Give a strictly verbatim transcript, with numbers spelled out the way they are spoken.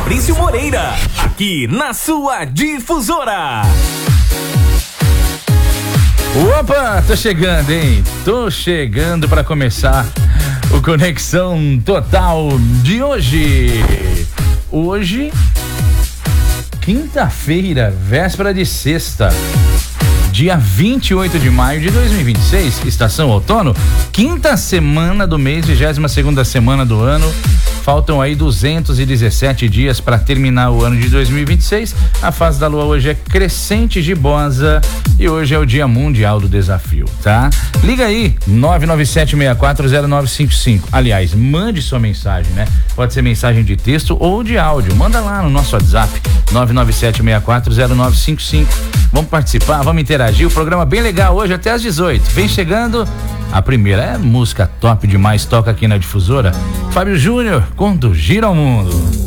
Fabrício Moreira, aqui na sua Difusora. Opa, tô chegando, hein? Tô chegando para começar o Conexão Total de hoje. Hoje, quinta-feira, véspera de sexta, dia vinte e oito de maio de dois mil e vinte e seis, estação outono, quinta semana do mês, vigésima segunda semana do ano. Faltam aí duzentos e dezessete dias para terminar o ano de dois mil e vinte e seis. A fase da lua hoje é crescente gibosa e hoje é o Dia Mundial do Desafio, tá? Liga aí, nove nove sete seis quatro zero nove cinco cinco. Aliás, mande sua mensagem, né? Pode ser mensagem de texto ou de áudio. Manda lá no nosso WhatsApp, nove nove sete seis quatro zero nove cinco cinco. Vamos participar, vamos interagir. O programa bem legal hoje até às dezoito. Vem chegando. A primeira é música top demais, toca aqui na Difusora. Fábio Júnior, quando gira o mundo.